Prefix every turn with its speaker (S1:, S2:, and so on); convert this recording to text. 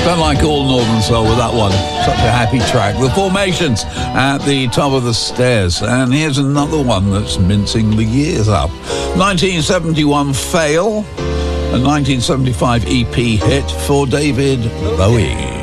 S1: Don't like all Northern Soul with that one. Such a happy track. The Formations at the top of the stairs. And here's another one that's mincing the years up. 1971 Fail, a 1975 EP hit for David Bowie.